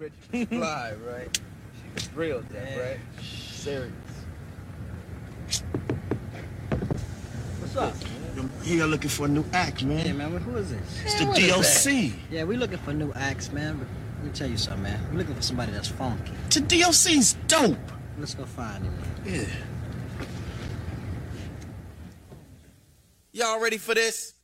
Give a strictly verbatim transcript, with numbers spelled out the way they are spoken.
Rich Fly, right? She was real, Jack, yeah. Right? Serious. What's up? Man? Here looking for a new act, man. Hey, man, who is this? It's man, the D O C. Yeah, we looking for new acts, man. But let me tell you something, man. We're looking for somebody that's funky. The D O C's dope. Let's go find him. Yeah. Y'all ready for this?